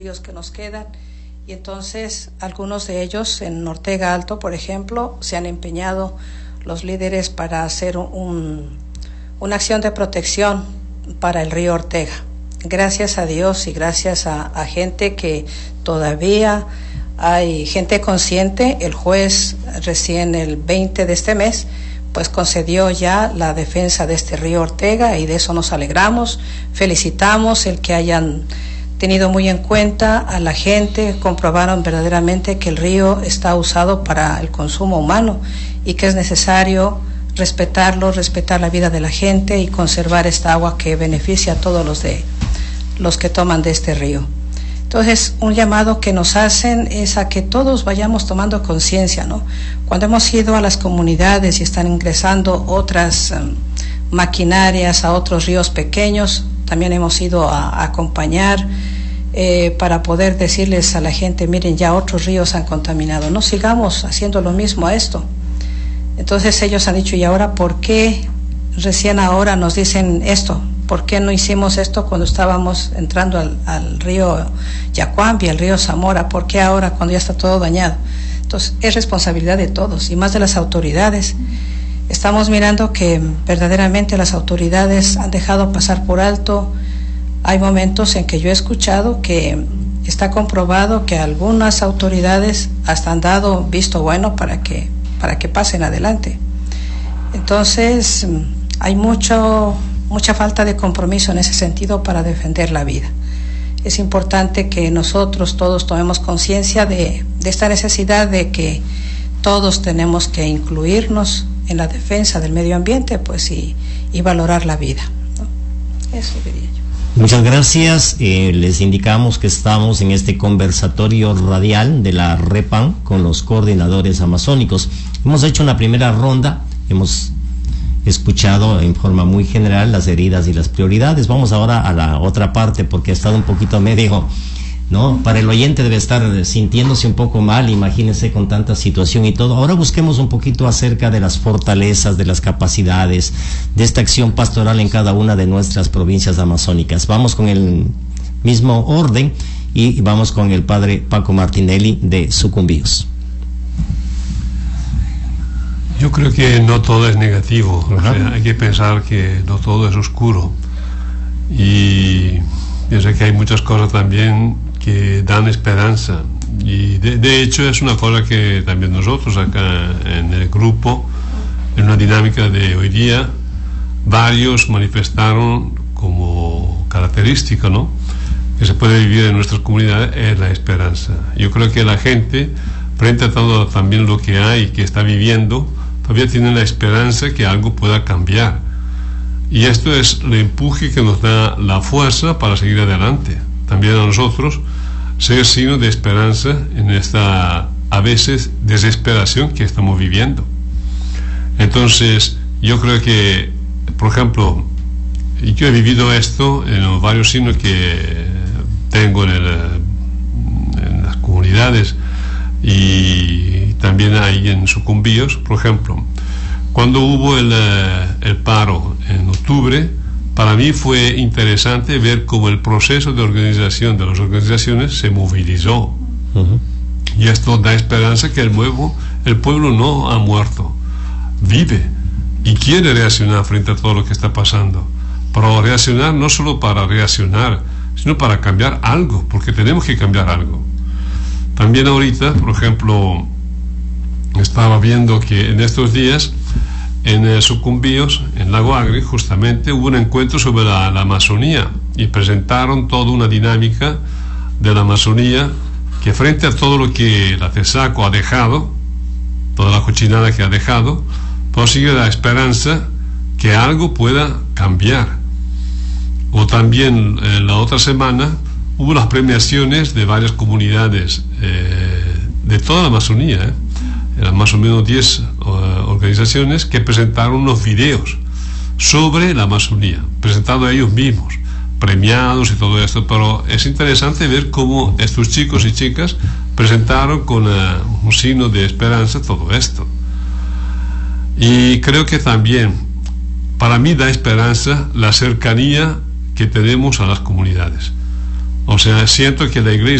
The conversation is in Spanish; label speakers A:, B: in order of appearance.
A: ríos que nos quedan, y entonces algunos de ellos en Ortega Alto, por ejemplo, se han empeñado los líderes para hacer una acción de protección para el río Ortega. Gracias a Dios y gracias a gente que todavía hay gente consciente, el juez recién el 20 de este mes pues concedió ya la defensa de este río Ortega, y de eso nos alegramos. Felicitamos el que hayan tenido muy en cuenta a la gente, comprobaron verdaderamente que el río está usado para el consumo humano y que es necesario respetarlo, respetar la vida de la gente y conservar esta agua que beneficia a todos los que toman de este río. Entonces, un llamado que nos hacen es a que todos vayamos tomando conciencia, ¿no? Cuando hemos ido a las comunidades y están ingresando otras maquinarias a otros ríos pequeños, también hemos ido a acompañar para poder decirles a la gente, miren, ya otros ríos han contaminado, no sigamos haciendo lo mismo a esto. Entonces ellos han dicho, ¿y ahora por qué recién ahora nos dicen esto? ¿Por qué no hicimos esto cuando estábamos entrando al río Yacuambi, al río Zamora? ¿Por qué ahora cuando ya está todo dañado? Entonces es responsabilidad de todos y más de las autoridades. Estamos mirando que verdaderamente las autoridades han dejado pasar por alto. Hay momentos en que yo he escuchado que está comprobado que algunas autoridades hasta han dado visto bueno para que pasen adelante. Entonces hay mucha falta de compromiso en ese sentido para defender la vida. Es importante que nosotros todos tomemos conciencia de esta necesidad de que todos tenemos que incluirnos en la defensa del medio ambiente, pues y valorar la vida, ¿no? Eso diría yo.
B: Muchas gracias. Les indicamos que estamos en este conversatorio radial de la REPAM con los coordinadores amazónicos. Hemos hecho una primera ronda, hemos escuchado en forma muy general las heridas y las prioridades. Vamos ahora a la otra parte, porque ha estado un poquito medio, ¿no? Para el oyente debe estar sintiéndose un poco mal, imagínense, con tanta situación y todo. Ahora busquemos un poquito acerca de las fortalezas, de las capacidades, de esta acción pastoral en cada una de nuestras provincias amazónicas. Vamos con el mismo orden y vamos con el padre Paco Martinelli de Sucumbíos.
C: Yo creo que no todo es negativo, o sea, hay que pensar que no todo es oscuro, y pienso que hay muchas cosas también que dan esperanza, y de hecho es una cosa que también nosotros acá en el grupo, en una dinámica de hoy día, varios manifestaron como característica, ¿no?, que se puede vivir en nuestras comunidades, es la esperanza. Yo creo que la gente, frente a todo también lo que hay, que está viviendo, todavía tienen la esperanza que algo pueda cambiar, y esto es el empuje que nos da la fuerza para seguir adelante. También a nosotros ser signo de esperanza en esta a veces desesperación que estamos viviendo. Entonces yo creo que, por ejemplo, yo he vivido esto en los varios signos que tengo en las comunidades, y también ahí en Sucumbíos. Por ejemplo, cuando hubo el paro en octubre, para mí fue interesante ver cómo el proceso de organización de las organizaciones se movilizó. Y esto da esperanza que el pueblo no ha muerto, vive y quiere reaccionar frente a todo lo que está pasando, pero reaccionar no solo para reaccionar, sino para cambiar algo, porque tenemos que cambiar algo. También ahorita, por ejemplo, estaba viendo que en estos días en Sucumbíos, en Lago Agri, justamente hubo un encuentro sobre la Amazonía, y presentaron toda una dinámica de la Amazonía, que frente a todo lo que la TESACO ha dejado, toda la cochinada que ha dejado, pues sigue la esperanza que algo pueda cambiar. O también la otra semana hubo las premiaciones de varias comunidades de toda la Amazonía, eran más o menos 10 organizaciones que presentaron unos videos sobre la Amazonía, presentados a ellos mismos, premiados y todo esto. Pero es interesante ver cómo estos chicos y chicas presentaron con un signo de esperanza todo esto. Y creo que también para mí da esperanza la cercanía que tenemos a las comunidades. O sea, siento que la Iglesia